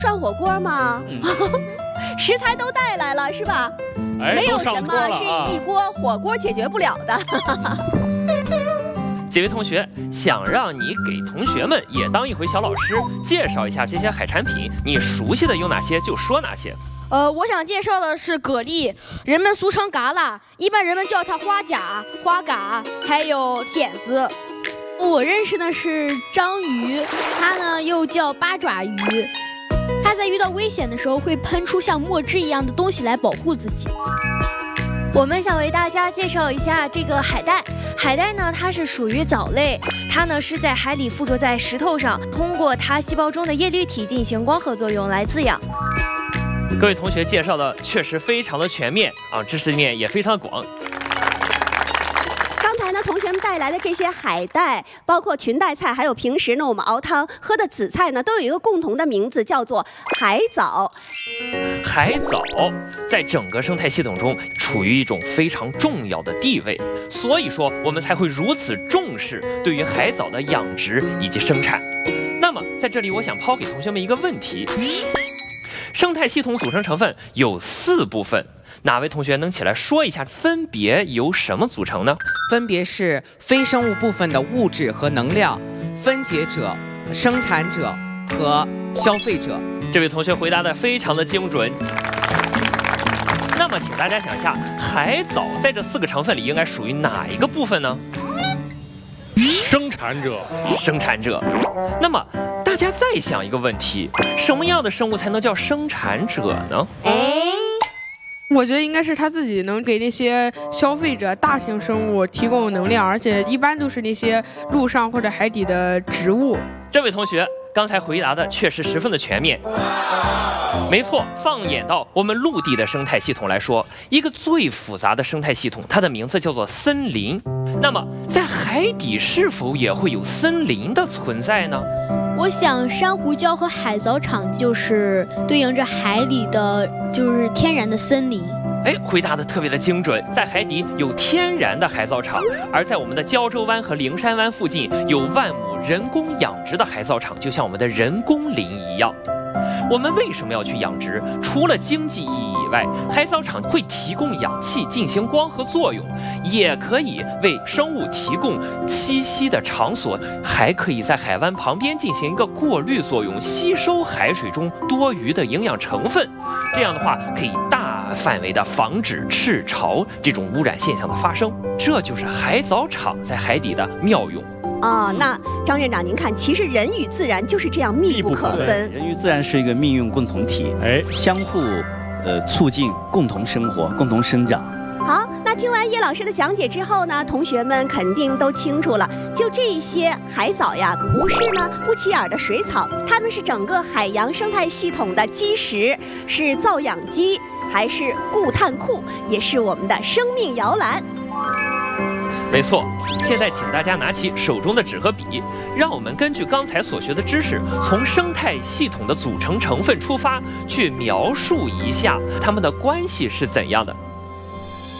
涮火锅吗？食材都带来了是吧？没有什么是一锅火锅解决不了的。 几位同学，想让你给同学们也当一回小老师，介绍一下这些海产品，你熟悉的有哪些就说哪些。 我想介绍的是蛤蜊，人们俗称蛤蜊，一般人们叫它花甲、花蛤，还有蚬子。 我认识的是章鱼，它呢又叫八爪鱼，它在遇到危险的时候会喷出像墨汁一样的东西来保护自己。 我们想为大家介绍一下这个海带。海带呢，它是属于藻类，它呢是在海里附着在石头上，通过它细胞中的叶绿体进行光合作用来滋养。 各位同学介绍的确实非常的全面啊，知识面也非常广。 刚才呢，同学们带来的这些海带，包括裙带菜，还有平时呢我们熬汤喝的紫菜呢，都有一个共同的名字，叫做海藻。 海藻在整个生态系统中处于一种非常重要的地位，所以说我们才会如此重视对于海藻的养殖以及生产。那么在这里，我想抛给同学们一个问题：生态系统组成成分有4部分，哪位同学能起来说一下分别由什么组成呢？ 分别是非生物部分的物质和能量、分解者、生产者和消费者。 这位同学回答的非常的精准。那么请大家想一下，海藻在这4个成分里应该属于哪一个部分呢？ 生产者。 生产者。那么大家再想一个问题，什么样的生物才能叫生产者呢？ 我觉得应该是它自己能给那些消费者大型生物提供能量，而且一般都是那些陆上或者海底的植物。 这位同学刚才回答的确实十分的全面。没错，放眼到我们陆地的生态系统来说，一个最复杂的生态系统，它的名字叫做森林。那么在海底是否也会有森林的存在呢？ 我想珊瑚礁和海藻场就是对应着海里的就是天然的森林。 回答的特别的精准，在海底有天然的海藻场，而在我们的胶州湾和灵山湾附近有万亩人工养殖的海藻场，就像我们的人工林一样。我们为什么要去养殖？除了经济意义以外，海藻场会提供氧气进行光合作用，也可以为生物提供栖息的场所，还可以在海湾旁边进行一个过滤作用，吸收海水中多余的营养成分。这样的话，可以大范围的防止赤潮这种污染现象的发生。这就是海藻场在海底的妙用。 那张院长您看，其实人与自然就是这样密不可分。 人与自然是一个命运共同体，相互促进，共同生活，共同生长。 好，那听完叶老师的讲解之后呢，同学们肯定都清楚了，就这些海藻呀，不是呢不起眼的水草，它们是整个海洋生态系统的基石，是造氧机，还是固碳库，也是我们的生命摇篮。 没错，现在请大家拿起手中的纸和笔，让我们根据刚才所学的知识，从生态系统的组成成分出发，去描述一下它们的关系是怎样的。